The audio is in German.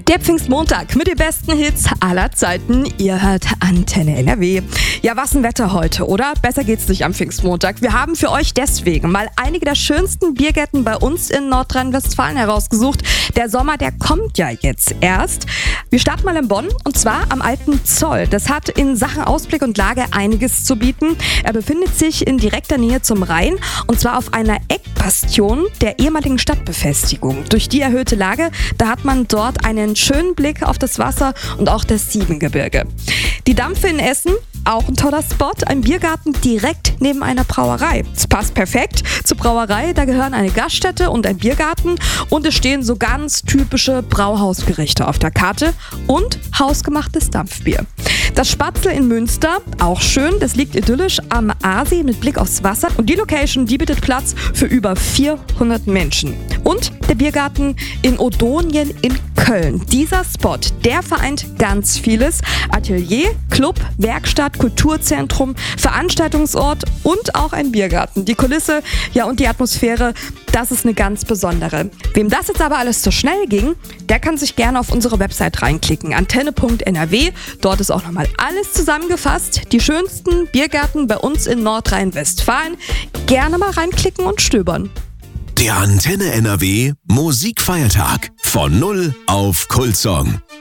Der Pfingstmontag mit den besten Hits aller Zeiten. Ihr hört Antenne NRW. Ja, was ein Wetter heute, oder? Besser geht's nicht am Pfingstmontag. Wir haben für euch deswegen mal einige der schönsten Biergärten bei uns in Nordrhein-Westfalen herausgesucht. Der Sommer, der kommt ja jetzt erst. Wir starten mal in Bonn und zwar am Alten Zoll. Das hat in Sachen Ausblick und Lage einiges zu bieten. Er befindet sich in direkter Nähe zum Rhein und zwar auf einer Eckbastion der ehemaligen Stadtbefestigung. Durch die erhöhte Lage, da hat man dort einen schönen Blick auf das Wasser und auch das Siebengebirge. Die Dampfe in Essen, auch ein toller Spot, ein Biergarten direkt neben einer Brauerei. Es passt perfekt zur Brauerei, da gehören eine Gaststätte und ein Biergarten und es stehen so ganz typische Brauhausgerichte auf der Karte und hausgemachtes Dampfbier. Das Spatzel in Münster, auch schön, das liegt idyllisch am Aasee mit Blick aufs Wasser und die Location, die bietet Platz für über 400 Menschen. Und der Biergarten in Odonien in Köln. Dieser Spot, der vereint ganz vieles. Atelier, Club, Werkstatt, Kulturzentrum, Veranstaltungsort und auch ein Biergarten. Die Kulisse, ja und die Atmosphäre, das ist eine ganz besondere. Wem das jetzt aber alles zu schnell ging, der kann sich gerne auf unsere Website reinklicken, antenne.nrw. Dort ist auch nochmal alles zusammengefasst. Die schönsten Biergärten bei uns in Nordrhein-Westfalen. Gerne mal reinklicken und stöbern. Der Antenne NRW Musikfeiertag von 0 auf Kultsong.